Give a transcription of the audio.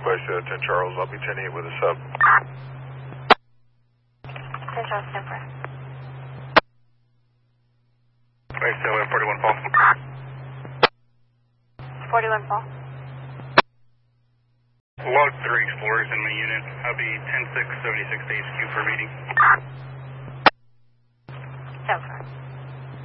Northwest 10 Charles. I'll be 10-8 with a sub. 10 Charles, 10 4. Wait, so 41 Paul. 41 Paul. Log 3 Explorers in my unit. I'll be 10-6, 76 to HQ for meeting. 10 4.